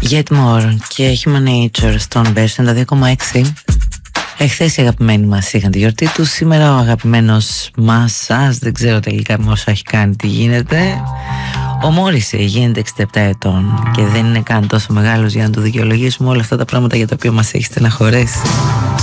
Get More και Human Nature στον Best 92,6. Εχθές οι αγαπημένοι μας είχαν τη γιορτή του. Σήμερα ο αγαπημένος μας, δεν ξέρω τελικά με όσα έχει κάνει τι γίνεται. Ο Μόρισεϊ γίνεται 67 ετών και δεν είναι καν τόσο μεγάλος για να του δικαιολογήσουμε όλα αυτά τα πράγματα για τα οποία μας έχει στεναχωρέσει.